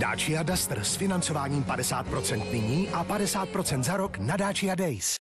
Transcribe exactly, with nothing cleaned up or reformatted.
Dacia Duster s financováním padesát procent nyní a padesát procent za rok na Dacia Days.